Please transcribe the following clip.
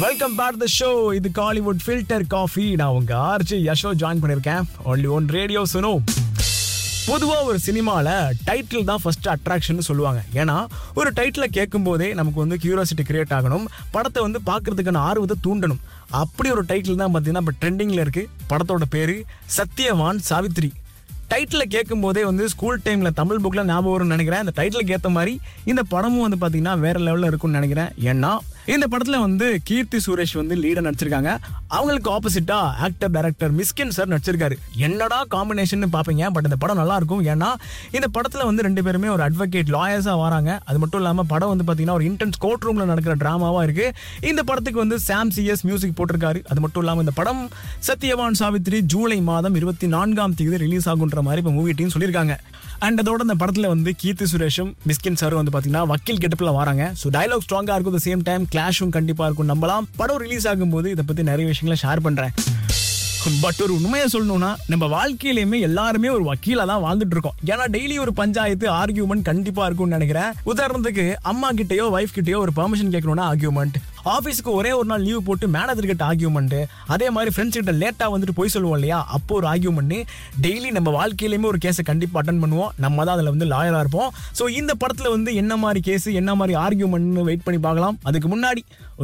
Welcome back the show. இது Kollywood filter coffee. நான் உங்க ஆர்ஜி யஷோ ஜாயின் பண்ணிருக்கேன். Only one radio சுனோ. பொதுவா ஒரு சினிமால டைட்டில் தான் ஃபர்ஸ்ட் அட்ராக்ஷன் சொல்லுவாங்க. ஏன்னா ஒரு டைட்டிலை கேட்கும் போதே நமக்கு வந்து கியூரியாசிட்டி கிரியேட் ஆகணும், படத்தை வந்து பார்க்கறதுக்கான ஆர்வத்தை தூண்டணும். அப்படி ஒரு டைட்டில் தான் பார்த்தீங்கன்னா இப்போ ட்ரெண்டிங்ல இருக்கு. படத்தோட பேரு சத்யவான் சாவித்ரி. டைட்டில் கேட்கும் போதே வந்து ஸ்கூல் டைம்ல தமிழ் புக்ல ஞாபகம் வரும்னு நினைக்கிறேன். இந்த டைட்டிலுக்கு ஏற்ற மாதிரி இந்த படமும் வந்து பார்த்தீங்கன்னா வேற லெவலில் இருக்கும்னு நினைக்கிறேன். ஏன்னா இந்த படத்துல வந்து கீர்த்தி சுரேஷ் வந்து லீடா நடிச்சிருக்காங்க. அவங்களுக்கு ஆப்போசிட்டா ஆக்டர் டைரக்டர் மிஸ்கின் சார் நடிச்சிருக்காரு. என்னடா காம்பினேஷன் பாப்பீங்க, பட் இந்த படம் நல்லா இருக்கும். ஏன்னா இந்த படத்துல வந்து ரெண்டு பேருமே ஒரு அட்வொகேட் லாயர்ஸா வராங்க. அது மட்டும் இல்லாம படம் வந்து பாத்தீங்கன்னா ஒரு இன்டென்ஸ் கோர்ட் ரூம்ல நடக்கிற டிராமாவா இருக்கு. இந்த படத்துக்கு வந்து சாம் சிஎஸ் மியூசிக் போட்டிருக்காரு. அது மட்டும் இல்லாம இந்த படம் சத்யவான் சாவித்ரி ஜூலை மாதம் 24 ரிலீஸ் ஆகுன்ற மாதிரி இப்போ மூவி டீம் சொல்லியிருக்காங்க. அண்ட் அதோட இந்த படத்துல வந்து கீர்த்தி சுரேஷும் மிஸ்கின் சாரும் வந்து பாத்தீங்கன்னா வக்கீல் கெட்டப்ல வராங்க. ஸோ டயலாக் ஸ்ட்ராங்கா இருக்கும், த சேம் டைம் கிளாஷும் கண்டிப்பா இருக்கும். நம்பலாம். படம் ரிலீஸ் ஆகும்போது இதை பத்தி நிறைய விஷயங்களை ஷேர் பண்றேன். பட் ஒரு உண்மையை சொல்லணும்னா நம்ம வாழ்க்கையிலுமே எல்லாருமே ஒரு வக்கீலா தான் வாழ்ந்துட்டு இருக்கோம். ஏன்னா டெய்லி ஒரு பஞ்சாயத்து ஆர்கியூமெண்ட் கண்டிப்பா இருக்கும்னு நினைக்கிறேன். உதாரணத்துக்கு அம்மா கிட்டயோ வைஃப் கிட்டயோ ஒரு பெர்மிஷன் கேட்கணும்னா ஆர்கியூமெண்ட், ஆஃபீஸுக்கு ஒரே ஒரு நாள் லீவ் போட்டு மேனேஜர் கிட்ட ஆர்கியூமெண்ட், அதே மாதிரி ஃப்ரெண்ட்ஸ் கிட்ட லேட்டா வந்துட்டு போய் சொல்லுவோம் இல்லையா, அப்போ ஒரு ஆர்கியூமெண்ட். டெய்லி நம்ம வாழ்க்கையிலுமே ஒரு கேஸை கண்டிப்பா அட்டன் பண்ணுவோம். நம்ம தான் அதுல வந்து லாயரா இருப்போம். ஸோ இந்த படத்துல வந்து என்ன மாதிரி கேஸ் என்ன மாதிரி ஆர்கியூமெண்ட் வெயிட் பண்ணி பார்க்கலாம். அதுக்கு முன்னாடி